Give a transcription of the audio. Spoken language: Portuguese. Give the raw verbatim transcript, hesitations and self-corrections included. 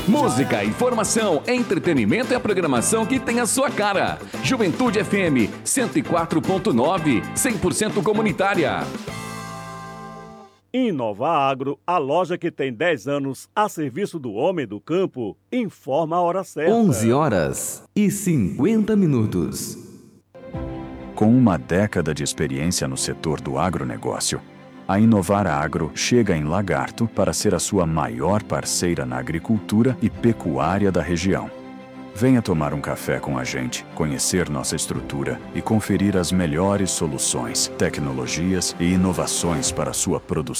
Música, informação, entretenimento e a programação que tem a sua cara. Juventude F M cento e quatro ponto nove, cem por cento comunitária. Inova Agro, a loja que tem dez anos a serviço do homem do campo, informa a hora certa. onze horas e cinquenta minutos. Com uma década de experiência no setor do agronegócio, a Inovar Agro chega em Lagarto para ser a sua maior parceira na agricultura e pecuária da região. Venha tomar um café com a gente, conhecer nossa estrutura e conferir as melhores soluções, tecnologias e inovações para a sua produção.